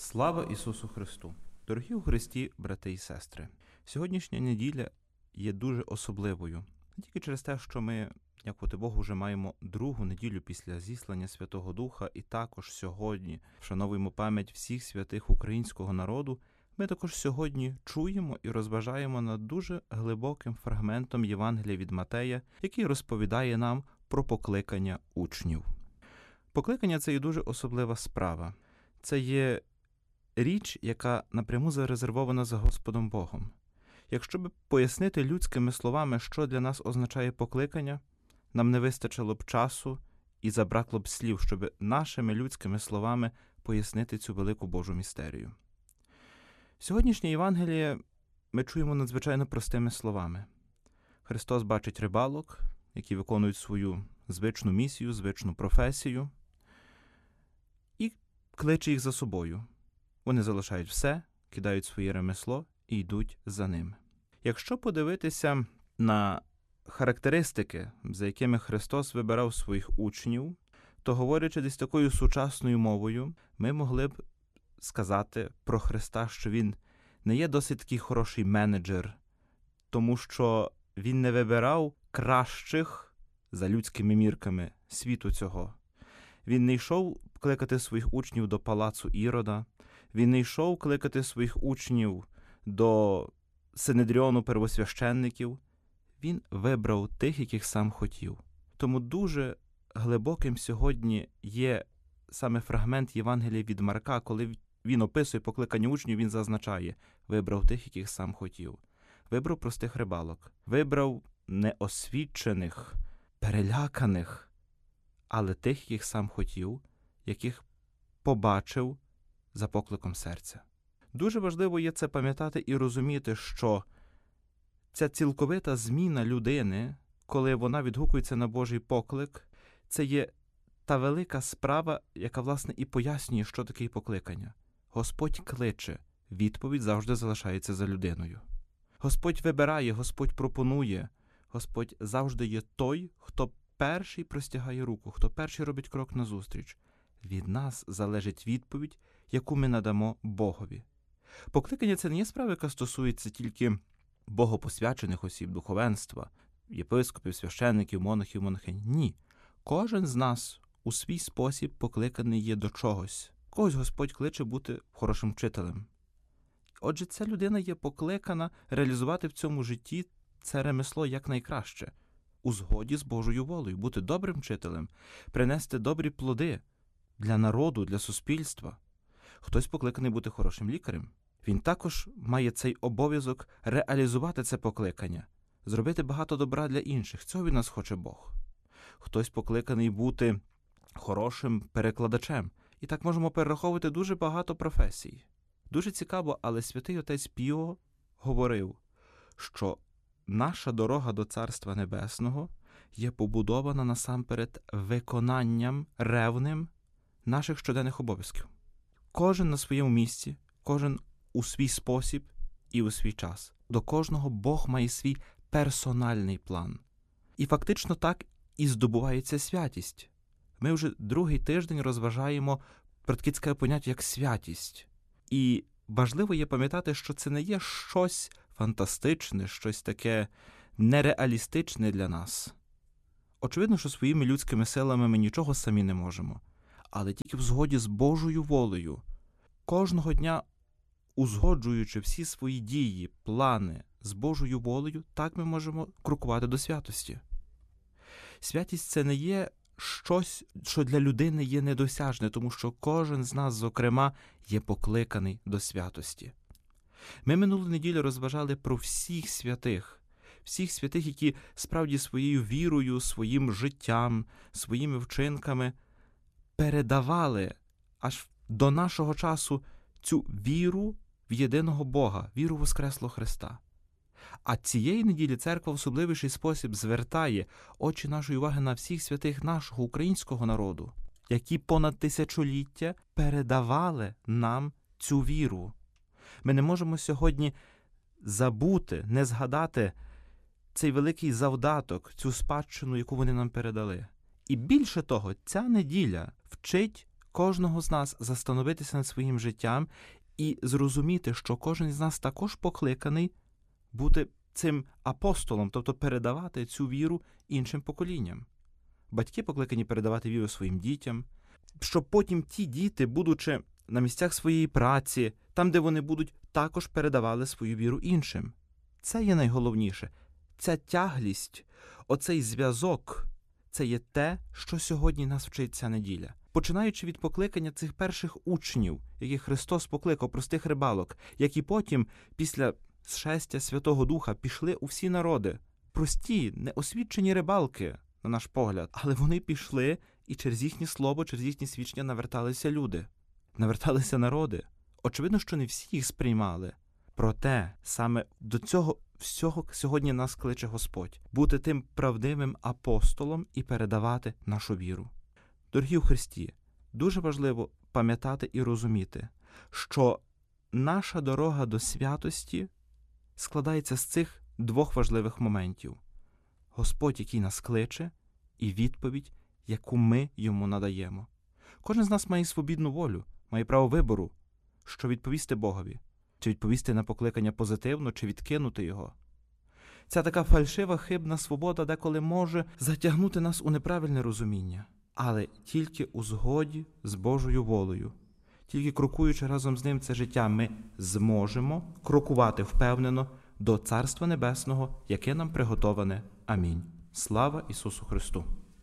Слава Ісусу Христу! Дорогі у Христі, брати і сестри! Сьогоднішня неділя є дуже особливою. Не тільки через те, що ми, дякувати Богу, вже маємо другу неділю після зіслання Святого Духа, і також сьогодні вшановуємо пам'ять всіх святих українського народу, ми також сьогодні чуємо і розважаємо над дуже глибоким фрагментом Євангелія від Матея, який розповідає нам про покликання учнів. Покликання – це є дуже особлива справа. Це є річ, яка напряму зарезервована за Господом Богом. Якщо б пояснити людськими словами, що для нас означає покликання, нам не вистачило б часу і забракло б слів, щоб нашими людськими словами пояснити цю велику Божу містерію. Сьогоднішнє Євангеліє ми чуємо надзвичайно простими словами. Христос бачить рибалок, які виконують свою звичну місію, звичну професію, і кличе їх за собою. Вони залишають все, кидають своє ремесло і йдуть за ним. Якщо подивитися на характеристики, за якими Христос вибирав своїх учнів, то, говорячи десь такою сучасною мовою, ми могли б сказати про Христа, що Він не є досить такий хороший менеджер, тому що Він не вибирав кращих, за людськими мірками, світу цього. Він не йшов кликати своїх учнів до палацу Ірода, він не йшов кликати своїх учнів до Синедріону первосвященників. Він вибрав тих, яких сам хотів. Тому дуже глибоким сьогодні є саме фрагмент Євангелія від Марка, коли він описує покликання учнів, він зазначає: вибрав тих, яких сам хотів. Вибрав простих рибалок, вибрав неосвічених, переляканих, але тих, яких сам хотів, яких побачив за покликом серця. Дуже важливо є це пам'ятати і розуміти, що ця цілковита зміна людини, коли вона відгукується на Божий поклик, це є та велика справа, яка, власне, і пояснює, що таке покликання. Господь кличе, відповідь завжди залишається за людиною. Господь вибирає, Господь пропонує, Господь завжди є той, хто перший простягає руку, хто перший робить крок назустріч. Від нас залежить відповідь, яку ми надамо Богові. Покликання – це не є справа, яка стосується тільки богопосвячених осіб, духовенства, єпископів, священників, монахів, монахинь. Ні. Кожен з нас у свій спосіб покликаний є до чогось. Когось Господь кличе бути хорошим вчителем. Отже, ця людина є покликана реалізувати в цьому житті це ремесло якнайкраще, у згоді з Божою волею, бути добрим вчителем, принести добрі плоди для народу, для суспільства. Хтось покликаний бути хорошим лікарем. Він також має цей обов'язок реалізувати це покликання, зробити багато добра для інших. Цього від нас хоче Бог. Хтось покликаний бути хорошим перекладачем. І так можемо перераховувати дуже багато професій. Дуже цікаво, але святий отець Піо говорив, що наша дорога до Царства Небесного є побудована насамперед виконанням ревним наших щоденних обов'язків. Кожен на своєму місці, кожен у свій спосіб і у свій час. До кожного Бог має свій персональний план. І фактично так і здобувається святість. Ми вже другий тиждень розважаємо про таке цікаве поняття, як святість. І важливо є пам'ятати, що це не є щось фантастичне, щось таке нереалістичне для нас. Очевидно, що своїми людськими силами ми нічого самі не можемо. Але тільки в згоді з Божою волею, кожного дня узгоджуючи всі свої дії, плани з Божою волею, так ми можемо крокувати до святості. Святість – це не є щось, що для людини є недосяжне, тому що кожен з нас, зокрема, є покликаний до святості. Ми минулу неділю розважали про всіх святих, які справді своєю вірою, своїм життям, своїми вчинками передавали аж до нашого часу цю віру в єдиного Бога, віру в Воскреслого Христа. А цієї неділі церква в особливіший спосіб звертає очі нашої уваги на всіх святих нашого українського народу, які понад тисячоліття передавали нам цю віру. Ми не можемо сьогодні забути, не згадати цей великий завдаток, цю спадщину, яку вони нам передали. І більше того, ця неділя вчить кожного з нас застановитися над своїм життям і зрозуміти, що кожен з нас також покликаний бути цим апостолом, тобто передавати цю віру іншим поколінням. Батьки покликані передавати віру своїм дітям, щоб потім ті діти, будучи на місцях своєї праці, там, де вони будуть, також передавали свою віру іншим. Це є найголовніше. Ця тяглість, оцей зв'язок, це є те, що сьогодні нас вчить ця неділя. Починаючи від покликання цих перших учнів, яких Христос покликав, простих рибалок, які потім, після зшестя Святого Духа, пішли у всі народи. Прості, неосвічені рибалки, на наш погляд, але вони пішли, і через їхнє слово, через їхнє свідчення наверталися люди, наверталися народи. Очевидно, що не всі їх сприймали. Проте саме до цього всього сьогодні нас кличе Господь. Бути тим правдивим апостолом і передавати нашу віру. Дорогі у Христі, дуже важливо пам'ятати і розуміти, що наша дорога до святості складається з цих двох важливих моментів. Господь, який нас кличе, і відповідь, яку ми йому надаємо. Кожен з нас має свобідну волю, має право вибору, що відповісти Богові. Чи відповісти на покликання позитивно, чи відкинути його. Ця така фальшива, хибна свобода деколи може затягнути нас у неправильне розуміння. Але тільки у згоді з Божою волею, тільки крокуючи разом з Ним це життя, ми зможемо крокувати впевнено до Царства Небесного, яке нам приготоване. Амінь. Слава Ісусу Христу!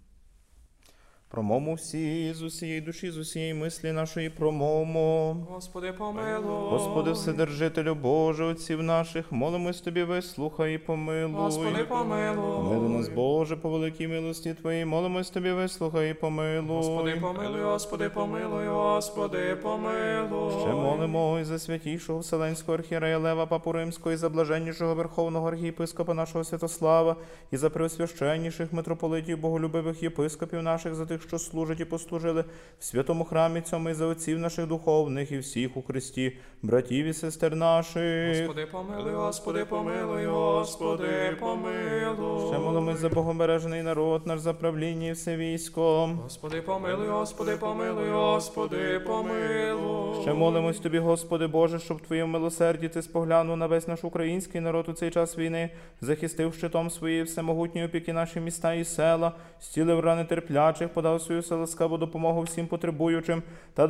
Промовмо всі, з усієї душі, з усієї мислі нашої промовмо. Господи, помилуй. Господи, Вседержителю Боже, отців наших, молимось Тобі, вислухай і помилуй. Господи, помилуй. Помилуй нас, Боже, по великій милості Твоїй, молимось Тобі, вислухай і помилуй. Господи, помилуй, Господи, помилуй, Господи, помилуй. Ще молимо і за святішого Вселенського архієрея Лева Папу Римського, і за блаженнішого Верховного архієпископа нашого Святослава, і за преосвященніших митрополитів, боголюбивих єпископів наших, за тих, що служать і послужили в святому храмі цьому, і за отців наших духовних, і всіх у Христі, братів і сестер наших. Господи, помилуй, Господи, помилуй, Господи, помилуй. Ще молимось за богобережений народ наш, за правління і все військо. Господи, помилуй, Господи, помилуй, Господи, помилуй. Ще молимось Тобі, Господи Боже, щоб в Твоєму милосерді Ти споглянув на весь наш український народ у цей час війни, захистив щитом своєї всемогутньої опіки наші міста і села, зцілив рани терплячих, подав свою ласкаву допомогу всім потребуючим та